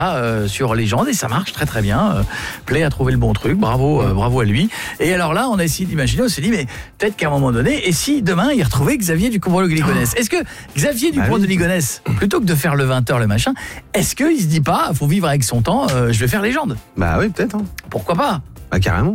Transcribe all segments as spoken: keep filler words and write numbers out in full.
Euh, sur Légende et ça marche très très bien. Euh, Play a trouvé le bon truc, bravo, euh, bravo à lui. Et alors là, on a essayé d'imaginer, on s'est dit, mais peut-être qu'à un moment donné, et si demain il retrouvait Xavier Dupont de Ligonnès? Est-ce que Xavier Dupont de Ligonnès, plutôt que de faire le vingt heures le machin, est-ce qu'il se dit pas, faut vivre avec son temps, euh, je vais faire Légende? Bah oui, peut-être. Hein. Pourquoi pas? Bah carrément.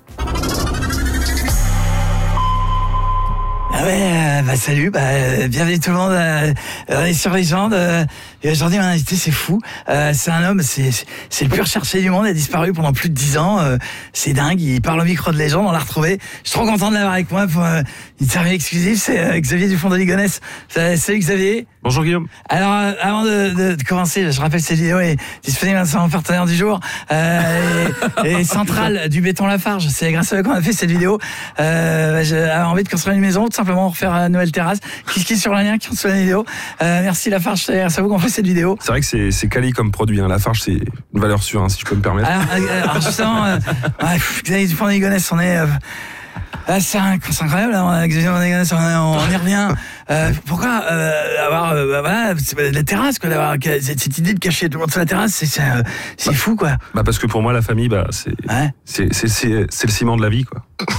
Ah ouais, euh, bah salut, bah euh, bienvenue tout le monde, euh, on est sur Légende, euh, et aujourd'hui mon invité c'est fou, euh, c'est un homme, c'est, c'est, c'est le plus recherché du monde, il a disparu pendant plus de dix ans, euh, c'est dingue, il parle au micro de Légende, on l'a retrouvé, je suis trop content de l'avoir avec moi pour euh, une interview exclusive, c'est euh, Xavier Dupont de Ligonnès. Salut Xavier. Bonjour Guillaume. Alors euh, avant de, de, de commencer, je rappelle cette vidéo est disponible sur mon partenaire du jour, euh, et, et Centrale du béton Lafarge, c'est grâce à eux qu'on a fait cette vidéo, euh, j'ai envie de construire une maison, tout simplement refaire une nouvelle terrasse, qui qui est sur le lien, qui reçoit la vidéo, euh, merci Lafarge, c'est grâce à vous qu'on fait cette vidéo. C'est vrai que c'est, c'est quali comme produit, hein. Lafarge c'est une valeur sûre, hein, si je peux me permettre. Alors, euh, alors justement, euh, ouais, Xavier Dupont de Ligonnès, on est... Euh, Ah, c'est, c'est incroyable, on, on y revient. Euh, pourquoi euh, avoir euh, bah, voilà, la terrasse, quoi, d'avoir cette, cette idée de cacher tout le monde sur la terrasse, c'est, c'est, euh, c'est bah, fou, quoi. Bah parce que pour moi, la famille, bah c'est, ouais. c'est, c'est, c'est, c'est le ciment de la vie, quoi.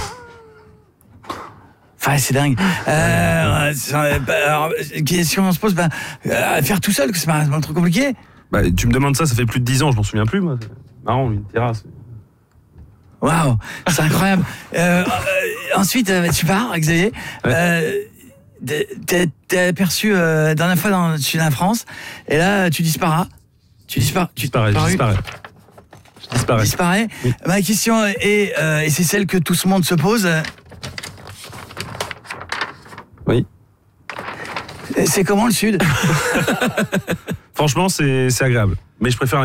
Enfin, c'est dingue. Euh, euh, bah, alors, question on se pose, bah, euh, faire tout seul, c'est pas trop compliqué. Bah, tu me demandes ça, ça fait plus de dix ans, je m'en souviens plus, moi. C'est marrant, une terrasse. Waouh, c'est incroyable. Euh, euh, ensuite, euh, tu pars, Xavier. Ouais. Euh, t'es, t'es aperçu euh, dernière fois dans le sud de la France, et là, tu disparas. Tu disparais. Tu disparais. Je disparais. Je disparais. disparais. Oui. Ma question est, euh, et c'est celle que tout ce monde se pose. Oui. C'est comment le sud? Franchement, c'est, c'est agréable. Mais je préfère